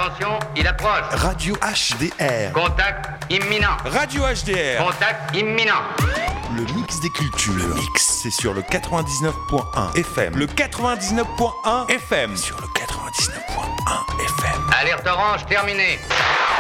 Attention, il approche. Radio HDR. Contact imminent. Radio HDR. Contact imminent. Le mix des cultures. Le mix, c'est sur le 99.1 FM. Le 99.1 FM. Sur le 99.1 FM. Alerte orange terminée.